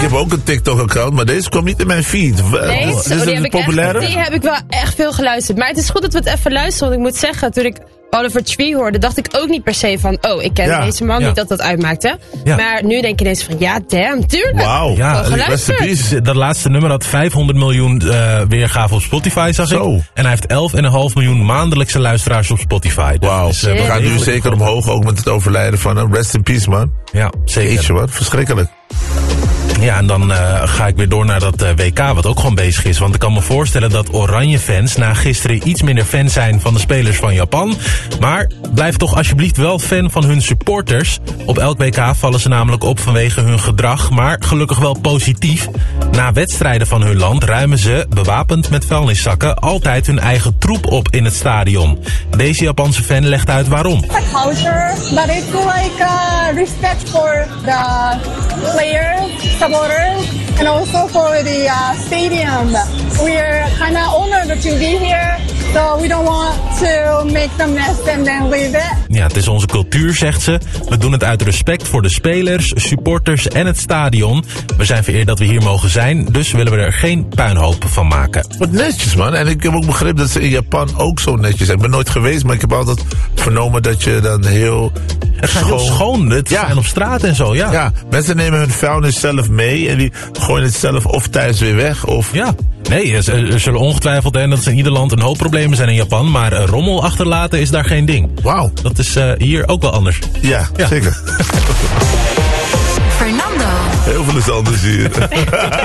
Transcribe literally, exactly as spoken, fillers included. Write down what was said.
heb ook een TikTok-account, maar deze kwam niet in mijn feed. Nee, oh, zo, dit is die, een heb populaire? echt, die heb ik wel echt veel geluisterd. Maar het is goed dat we het even luisteren, want ik moet zeggen, toen ik Oliver Tree hoorde, dacht ik ook niet per se van, oh, ik ken ja. deze man, ja. niet dat dat uitmaakte. Ja. Maar nu denk je ineens van, ja, damn, tuurlijk. Wauw. Ja, dat laatste nummer had vijfhonderd miljoen uh, weergaven op Spotify, zag Zo. ik. En hij heeft elf komma vijf miljoen maandelijkse luisteraars op Spotify. Wauw. Dus, uh, we gaan nu zeker omhoog, ook met het overlijden van uh, Rest in Peace, man. Ja, zeker. Jeetje, wat verschrikkelijk. Ja, en dan uh, ga ik weer door naar dat uh, W K, wat ook gewoon bezig is. Want ik kan me voorstellen dat Oranje-fans na gisteren iets minder fan zijn van de spelers van Japan. Maar blijf toch alsjeblieft wel fan van hun supporters. Op elk W K vallen ze namelijk op vanwege hun gedrag, maar gelukkig wel positief. Na wedstrijden van hun land ruimen ze, bewapend met vuilniszakken, altijd hun eigen troep op in het stadion. Deze Japanse fan legt uit waarom. It's a culture, but it's like uh, respect for the players, supporters, and also for the uh, stadium. We're kind of honored to be here, so we don't want to make them mess and then leave it. Ja, het is onze cultuur, zegt ze. We doen het uit respect voor de spelers, supporters en het stadion. We zijn vereerd dat we hier mogen zijn, dus willen we er geen puinhoop van maken. Wat netjes, man. En ik heb ook begrepen dat ze in Japan ook zo netjes zijn. Ik ben nooit geweest, maar ik heb altijd vernomen dat je dan heel... Het gaat heel schoon. Het ja. zijn op straat en zo, ja. Ja, mensen nemen hun vuilnis zelf mee en die gooien het zelf of thuis weer weg. Of... Ja, nee, er zullen ongetwijfeld, en dat is in ieder land, een hoop problemen zijn in Japan. Maar rommel achterlaten is daar geen ding. Wauw. Dat is uh, hier ook wel anders. Ja, ja. zeker. Fernando. Heel veel is anders hier.